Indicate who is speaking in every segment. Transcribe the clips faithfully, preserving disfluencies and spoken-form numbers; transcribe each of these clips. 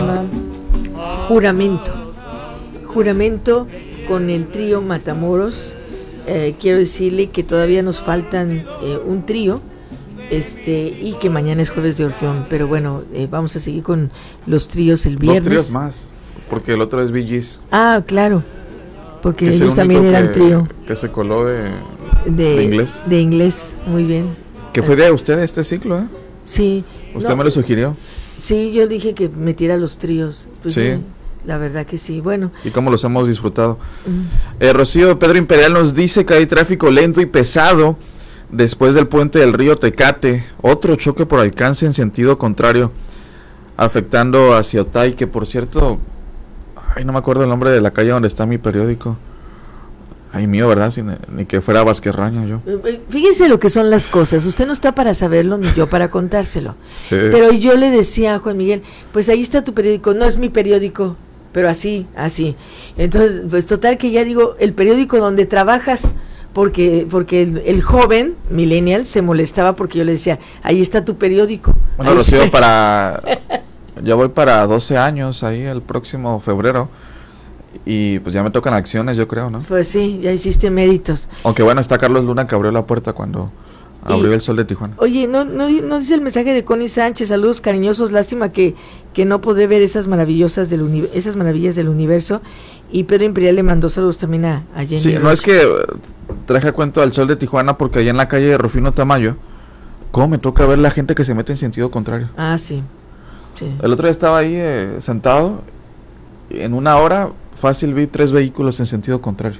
Speaker 1: llama Juramento. Juramento con el trío Matamoros. Eh, quiero decirle que todavía nos faltan eh, un trío, este, y que mañana es jueves de Orfeón, pero bueno, eh, vamos a seguir con los tríos el viernes.
Speaker 2: Dos tríos más, porque el otro es Bee Gees.
Speaker 1: Ah, claro, porque que ellos también eran
Speaker 2: que,
Speaker 1: trío.
Speaker 2: Que se coló de,
Speaker 1: de,
Speaker 2: de inglés.
Speaker 1: De inglés, muy bien.
Speaker 2: Que fue de usted este ciclo, ¿eh?
Speaker 1: Sí.
Speaker 2: ¿Usted
Speaker 1: no,
Speaker 2: me lo sugirió?
Speaker 1: Sí, yo dije que metiera los tríos. Pues
Speaker 2: sí.
Speaker 1: sí. La verdad que sí, bueno.
Speaker 2: Y cómo los hemos disfrutado.
Speaker 1: Uh-huh.
Speaker 2: Eh, Rocío Pedro Imperial nos dice que hay tráfico lento y pesado después del puente del río Tecate. Otro choque por alcance en sentido contrario, afectando hacia Otay, que por cierto, ay, no me acuerdo el nombre de la calle donde está mi periódico. Ay, mío, ¿verdad? Sin, ni que fuera Vázquez-Raña yo.
Speaker 1: Fíjese lo que son las cosas. Usted no está para saberlo ni yo para contárselo.
Speaker 2: Sí.
Speaker 1: Pero yo le decía a Juan Miguel, pues ahí está tu periódico. No es mi periódico, pero así, así. Entonces, pues total que ya digo, el periódico donde trabajas, porque porque el, el joven millennial se molestaba porque yo le decía, ahí está tu periódico.
Speaker 2: Bueno,
Speaker 1: ahí
Speaker 2: Rocío,
Speaker 1: está.
Speaker 2: para... ya voy para doce años ahí el próximo febrero. Y pues ya me tocan acciones, yo creo, ¿no?
Speaker 1: Pues sí, ya hiciste méritos.
Speaker 2: Aunque bueno, está Carlos Luna que abrió la puerta cuando abrió y, el sol de Tijuana.
Speaker 1: Oye, no, no, no dice el mensaje de Connie Sánchez, saludos cariñosos, lástima que, que no podré ver esas maravillosas del uni, esas maravillas del universo. Y Pedro Imperial le mandó saludos también a, a Jenny.
Speaker 2: Sí, Roche. No es que traje a cuento al sol de Tijuana porque allá en la calle de Rufino Tamayo, ¿cómo me toca ver la gente que se mete en sentido contrario?
Speaker 1: Ah, sí. sí.
Speaker 2: El otro día estaba ahí eh, sentado, en una hora fácil vi tres vehículos en sentido contrario.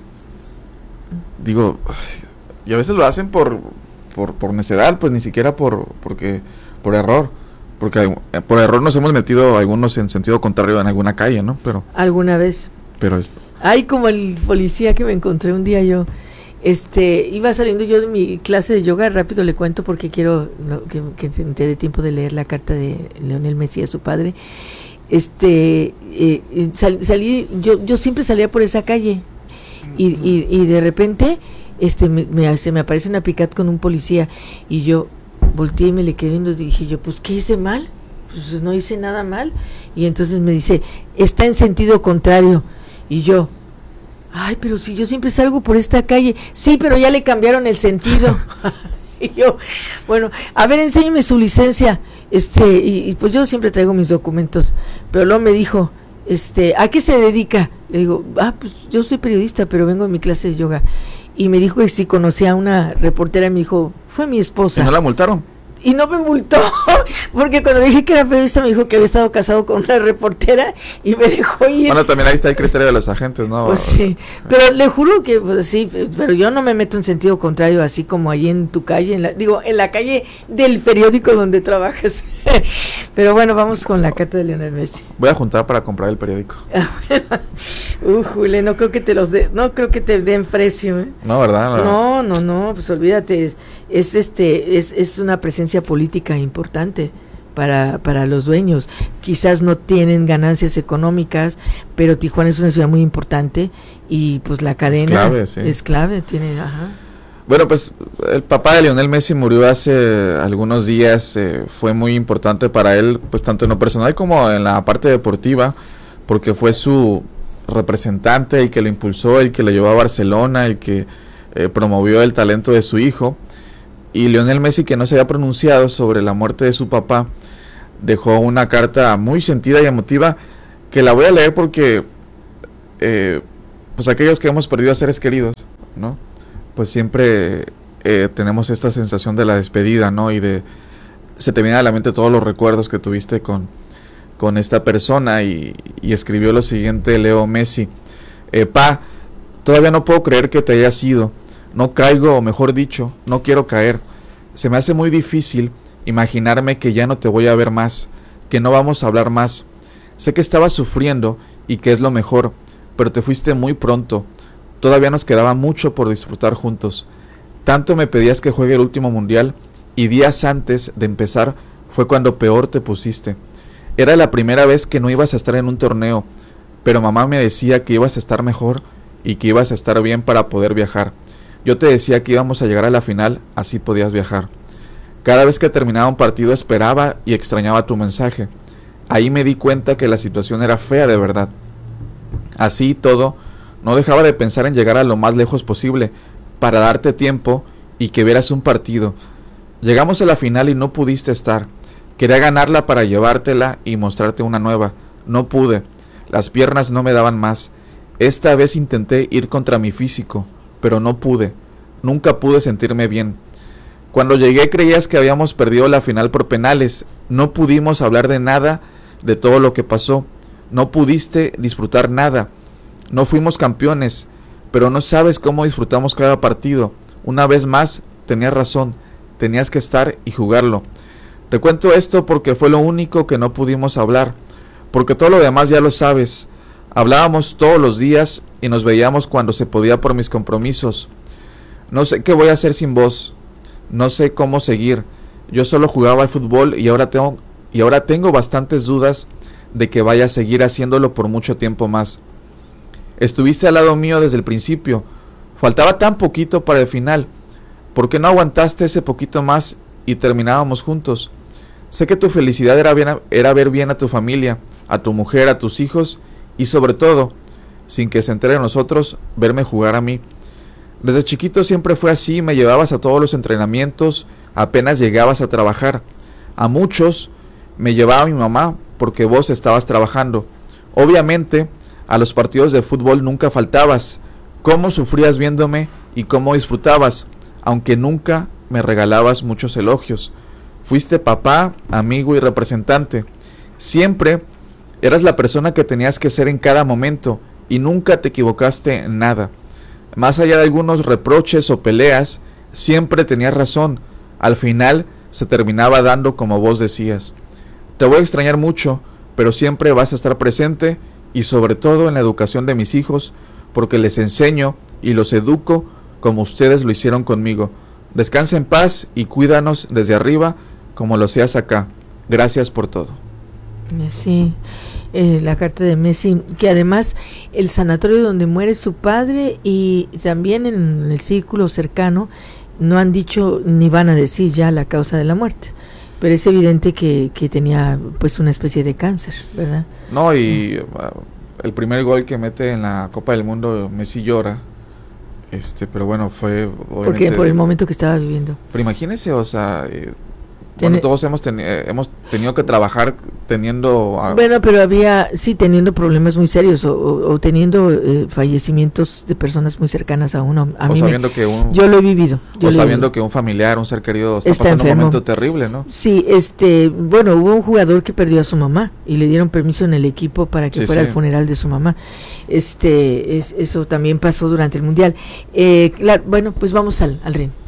Speaker 2: Digo, y a veces lo hacen por por, por necedad, pues ni siquiera por porque por error, porque por error nos hemos metido algunos en sentido contrario en alguna calle, ¿no? Pero
Speaker 1: alguna vez.
Speaker 2: Pero esto.
Speaker 1: Ay, como el policía que me encontré un día yo, este, iba saliendo yo de mi clase de yoga, rápido le cuento porque quiero no, que, que se me dé tiempo de leer la carta de Leonel Messi a su padre. Este eh, sal, salí yo yo siempre salía por esa calle y, y, y de repente este me, me, se me aparece una pick-up con un policía y yo volteé y me le quedé viendo y dije yo, pues ¿qué hice mal? Pues no hice nada mal. Y entonces me dice, está en sentido contrario. Y yo, ay, pero si yo siempre salgo por esta calle. Sí, pero ya le cambiaron el sentido. Y yo, bueno, a ver, enséñeme su licencia. Este, y, y pues yo siempre traigo mis documentos, pero luego me dijo, este, ¿a qué se dedica? Le digo, ah, pues yo soy periodista, pero vengo de mi clase de yoga. Y me dijo que si conocía a una reportera, me dijo, fue mi esposa.
Speaker 2: ¿Y no la multaron?
Speaker 1: Y no me multó, porque cuando dije que era periodista me dijo que había estado casado con una reportera y me dejó ir.
Speaker 2: Bueno, también ahí está el criterio de los agentes, ¿no?
Speaker 1: Pues sí, pero le juro que pues, sí, pero yo no me meto en sentido contrario, así como ahí en tu calle, en la, digo, en la calle del periódico donde trabajas. Pero bueno, vamos con la carta de Leonel Messi.
Speaker 2: Voy a juntar para comprar el periódico.
Speaker 1: Uh, Jule, no creo que te los de, no creo que te den precio, ¿eh?
Speaker 2: No, ¿verdad?
Speaker 1: No, no, no, pues olvídate, es, es este, es, es una presencia política importante para, para los dueños. Quizás no tienen ganancias económicas, pero Tijuana es una ciudad muy importante y pues la cadena
Speaker 2: es clave, sí.
Speaker 1: es clave, tiene, ajá.
Speaker 2: Bueno, pues el papá de Lionel Messi murió hace algunos días, eh, fue muy importante para él, pues tanto en lo personal como en la parte deportiva, porque fue su representante, el que lo impulsó, el que lo llevó a Barcelona, el que eh, promovió el talento de su hijo. Y Lionel Messi, que no se había pronunciado sobre la muerte de su papá, dejó una carta muy sentida y emotiva, que la voy a leer porque eh, pues aquellos que hemos perdido a seres queridos, ¿no? Pues siempre eh, tenemos esta sensación de la despedida, ¿no? Y de se te vienen a la mente todos los recuerdos que tuviste con, con esta persona y, y escribió lo siguiente Leo Messi. Eh, pa, todavía no puedo creer que te hayas ido. No caigo, o mejor dicho, no quiero caer. Se me hace muy difícil imaginarme que ya no te voy a ver más, que no vamos a hablar más. Sé que estabas sufriendo y que es lo mejor, pero te fuiste muy pronto. Todavía nos quedaba mucho por disfrutar juntos. Tanto me pedías que juegue el último mundial y días antes de empezar fue cuando peor te pusiste. Era la primera vez que no ibas a estar en un torneo, pero mamá me decía que ibas a estar mejor y que ibas a estar bien para poder viajar. Yo te decía que íbamos a llegar a la final, así podías viajar. Cada vez que terminaba un partido esperaba y extrañaba tu mensaje. Ahí me di cuenta que la situación era fea de verdad. Así y todo, no dejaba de pensar en llegar a lo más lejos posible para darte tiempo y que vieras un partido. Llegamos a la final y no pudiste estar. Quería ganarla para llevártela y mostrarte una nueva. No pude. Las piernas no me daban más. Esta vez intenté ir contra mi físico, pero no pude. Nunca pude sentirme bien. Cuando llegué creías que habíamos perdido la final por penales. No pudimos hablar de nada de todo lo que pasó. No pudiste disfrutar nada. No fuimos campeones, pero no sabes cómo disfrutamos cada partido. Una vez más, tenías razón. Tenías que estar y jugarlo. Te cuento esto porque fue lo único que no pudimos hablar, porque todo lo demás ya lo sabes. Hablábamos todos los días y nos veíamos cuando se podía por mis compromisos. No sé qué voy a hacer sin vos. No sé cómo seguir. Yo solo jugaba al fútbol y ahora tengo, y ahora tengo bastantes dudas de que vaya a seguir haciéndolo por mucho tiempo más. Estuviste al lado mío desde el principio. Faltaba tan poquito para el final. ¿Por qué no aguantaste ese poquito más y terminábamos juntos? Sé que tu felicidad era, bien, era ver bien a tu familia, a tu mujer, a tus hijos y sobre todo, sin que se entere de nosotros, verme jugar a mí. Desde chiquito siempre fue así, me llevabas a todos los entrenamientos, apenas llegabas a trabajar. A muchos me llevaba mi mamá porque vos estabas trabajando. Obviamente, a los partidos de fútbol nunca faltabas. Cómo sufrías viéndome y cómo disfrutabas, aunque nunca me regalabas muchos elogios. Fuiste papá, amigo y representante. Siempre eras la persona que tenías que ser en cada momento y nunca te equivocaste en nada. Más allá de algunos reproches o peleas, siempre tenías razón. Al final se terminaba dando como vos decías. Te voy a extrañar mucho, pero siempre vas a estar presente y sobre todo en la educación de mis hijos, porque les enseño y los educo como ustedes lo hicieron conmigo. Descansa en paz y cuídanos desde arriba como lo seas acá. Gracias por todo.
Speaker 1: Sí, eh, la carta de Messi, que además el sanatorio donde muere su padre y también en el círculo cercano no han dicho ni van a decir ya la causa de la muerte, pero es evidente que, que tenía pues una especie de cáncer, ¿verdad?
Speaker 2: No, y uh, el primer gol que mete en la Copa del Mundo, Messi llora. Este, pero bueno, fue
Speaker 1: porque por el momento que estaba viviendo.
Speaker 2: Pero imagínese, o sea, eh, bueno, todos hemos, ten, eh, hemos tenido que trabajar teniendo... Uh,
Speaker 1: bueno, pero había, sí, teniendo problemas muy serios o, o, o teniendo eh, fallecimientos de personas muy cercanas a uno. A
Speaker 2: o
Speaker 1: mí
Speaker 2: sabiendo
Speaker 1: me,
Speaker 2: que un...
Speaker 1: Yo lo he vivido. Yo
Speaker 2: o sabiendo
Speaker 1: vivido.
Speaker 2: que un familiar, un ser querido está,
Speaker 1: está
Speaker 2: pasando
Speaker 1: enfermo.
Speaker 2: un momento terrible, ¿no?
Speaker 1: Sí, este, bueno, hubo un jugador que perdió a su mamá y le dieron permiso en el equipo para que
Speaker 2: sí,
Speaker 1: fuera
Speaker 2: sí.
Speaker 1: al funeral de su mamá. Este, es, eso también pasó durante el Mundial. Eh, claro, bueno, pues vamos al, al ring.